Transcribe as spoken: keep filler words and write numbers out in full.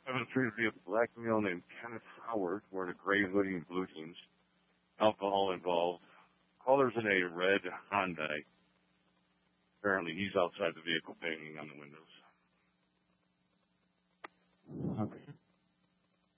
seven three would be a black male named Kenneth Howard wearing a gray hoodie and blue jeans. Alcohol involved. Caller's in a red Hyundai. Apparently he's outside the vehicle banging on the window.